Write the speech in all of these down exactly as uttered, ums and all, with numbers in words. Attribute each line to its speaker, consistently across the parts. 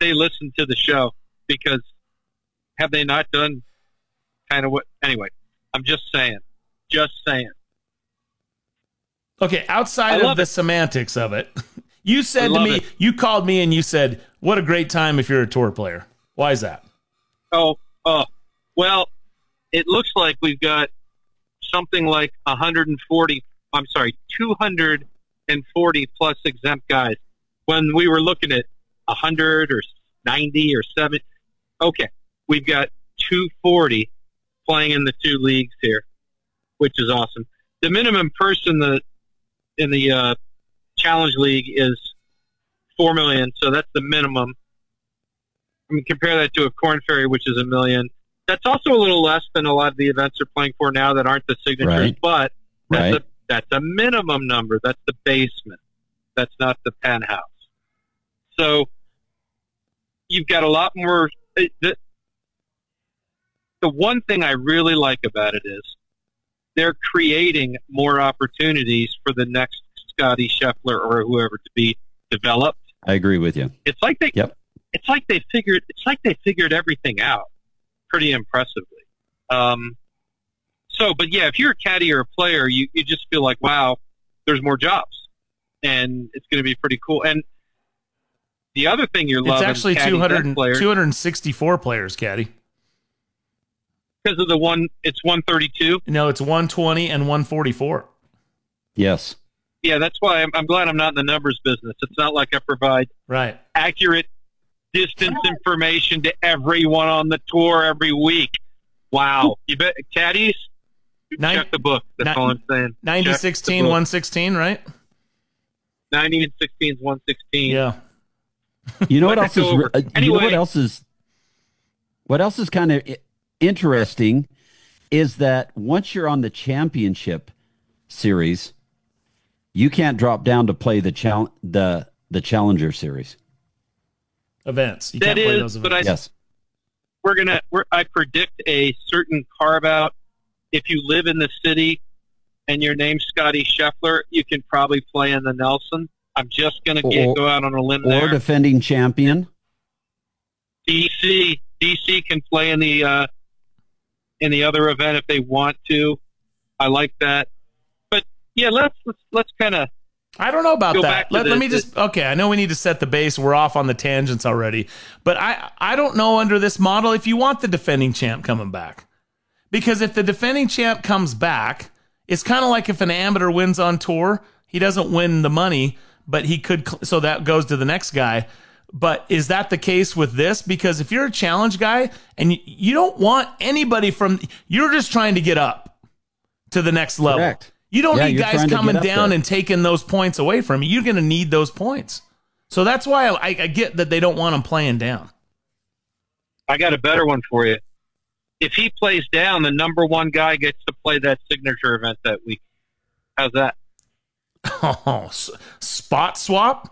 Speaker 1: they listen to the show, because have they not done kind of what? Anyway, I'm just saying. Just saying.
Speaker 2: Okay, outside of the
Speaker 1: it.
Speaker 2: semantics of it, you said to me,
Speaker 1: it.
Speaker 2: you called me and you said, what a great time if you're a tour player. Why is that?
Speaker 1: Oh, oh, well, it looks like we've got something like one hundred forty, I'm sorry, two hundred forty plus exempt guys. When we were looking at one hundred or ninety or seventy, okay, we've got two forty playing in the two leagues here, which is awesome. The minimum purse in the in the uh, Challenge League is four million, so that's the minimum. I mean, compare that to a Corn Ferry, which is a million. That's also a little less than a lot of the events are playing for now that aren't the signatures,
Speaker 3: right.
Speaker 1: but that's,
Speaker 3: right.
Speaker 1: a, that's a minimum number. That's the basement. That's not the penthouse. So you've got a lot more. The, the one thing I really like about it is they're creating more opportunities for the next Scotty Scheffler or whoever to be developed.
Speaker 3: I agree with you.
Speaker 1: It's like they,
Speaker 3: yep.
Speaker 1: it's like they figured, it's like they figured everything out pretty impressively. Um, so, but yeah, if you're a caddy or a player, you, you just feel like, wow, there's more jobs, and it's going to be pretty cool. And the other thing you're
Speaker 2: it's
Speaker 1: loving,
Speaker 2: actually two hundred, two hundred sixty-four players, caddy.
Speaker 1: Because of the one, it's one thirty-two.
Speaker 2: No, it's one twenty and one forty-four.
Speaker 3: Yes.
Speaker 1: Yeah, that's why I'm, I'm glad I'm not in the numbers business. It's not like I provide
Speaker 2: right
Speaker 1: accurate distance information to everyone on the tour every week. Wow. You bet, caddies,
Speaker 2: Nine,
Speaker 1: check the book. That's
Speaker 2: nine,
Speaker 1: all I'm saying.
Speaker 2: ninety sixteen, one sixteen, right?
Speaker 1: ninety and sixteen is one sixteen.
Speaker 2: Yeah.
Speaker 3: You know what else is uh,
Speaker 1: anyway,
Speaker 3: you know what else is what else is kind of interesting is that once you're on the championship series, you can't drop down to play the chal- the the Challenger series
Speaker 2: events. You
Speaker 1: that
Speaker 2: can't play
Speaker 1: is,
Speaker 2: those events.
Speaker 1: But I,
Speaker 3: yes,
Speaker 1: we're gonna. We're, I predict a certain carve out. If you live in the city and your name's Scotty Scheffler, you can probably play in the Nelson. I'm just gonna get,
Speaker 3: or,
Speaker 1: go out on a limb
Speaker 3: or
Speaker 1: there.
Speaker 3: Or defending champion.
Speaker 1: D C D C can play in the uh, in the other event if they want to. I like that. But yeah, let's let's let's kind of.
Speaker 2: I don't know about that. Let,
Speaker 1: this,
Speaker 2: let me just okay. I know we need to set the base. We're off on the tangents already, but I I don't know under this model if you want the defending champ coming back, because if the defending champ comes back, it's kind of like if an amateur wins on tour, he doesn't win the money, but he could. So that goes to the next guy. But is that the case with this? Because if you're a challenge guy and you, you don't want anybody from, you're just trying to get up to the next level.
Speaker 3: Correct.
Speaker 2: You don't
Speaker 3: yeah,
Speaker 2: need guys coming down
Speaker 3: there.
Speaker 2: and taking those points away from you. You're going to need those points. So that's why I, I get that they don't want him playing down.
Speaker 1: I got a better one for you. If he plays down, the number one guy gets to play that signature event that week. How's that?
Speaker 2: Oh, spot swap?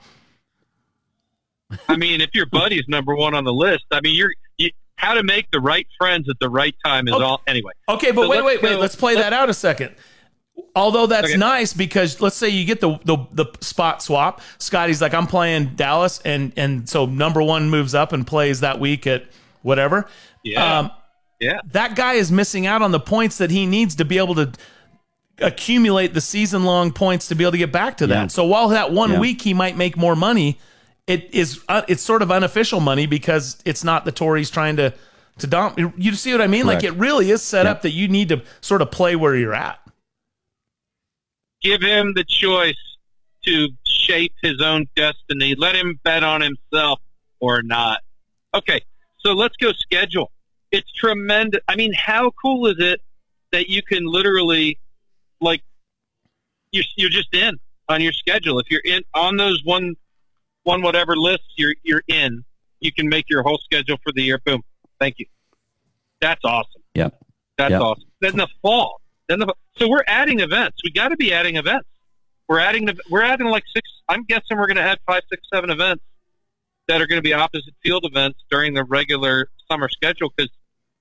Speaker 1: I mean, if your buddy's number one on the list, I mean, you're you, how to make the right friends at the right time is
Speaker 2: okay.
Speaker 1: all. Anyway.
Speaker 2: Okay, but
Speaker 1: so
Speaker 2: wait, wait,
Speaker 1: go,
Speaker 2: wait. Let's play
Speaker 1: let's,
Speaker 2: that out a second. Although that's
Speaker 1: okay.
Speaker 2: nice because let's say you get the, the the spot swap. Scotty's like, I'm playing Dallas, and and so number one moves up and plays that week at whatever.
Speaker 1: Yeah.
Speaker 2: Um,
Speaker 1: yeah.
Speaker 2: That guy is missing out on the points that he needs to be able to accumulate the season long points to be able to get back to that.
Speaker 3: Yeah.
Speaker 2: So while that one
Speaker 3: yeah.
Speaker 2: week he might make more money, it is uh, it's sort of unofficial money because it's not the tour he's trying to to dom. You see what I mean?
Speaker 3: Correct.
Speaker 2: Like it really is set
Speaker 3: yeah.
Speaker 2: up that you need to sort of play where you're at.
Speaker 1: Give him the choice to shape his own destiny. Let him bet on himself or not. Okay, so let's go schedule. It's tremendous. I mean, how cool is it that you can literally, like, you're you're just in on your schedule. If you're in on those one one whatever lists, you're you're in. You can make your whole schedule for the year. Boom. Thank you. That's awesome.
Speaker 3: Yep.
Speaker 1: That's
Speaker 3: yep.
Speaker 1: awesome. Then the fall. Then the so we're adding events. We got to be adding events. We're adding the we're adding like six. I'm guessing we're going to add five, six, seven events that are going to be opposite field events during the regular summer schedule because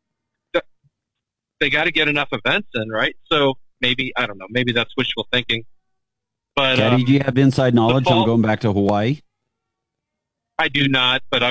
Speaker 1: they got to get enough events in, right? So maybe I don't know. Maybe that's wishful thinking. But
Speaker 3: Caddy,
Speaker 1: um,
Speaker 3: do you have inside knowledge
Speaker 1: fall,
Speaker 3: on going back to Hawaii?
Speaker 1: I do not, but